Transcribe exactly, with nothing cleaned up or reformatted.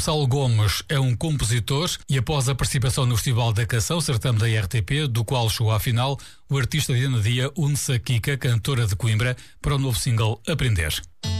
Gonçalo Gomes é um compositor e após a participação no Festival da Canção, certame da R T P, do qual chegou à final, o artista Diana Dia une-se a Kika, cantora de Coimbra, para o novo single Aprender.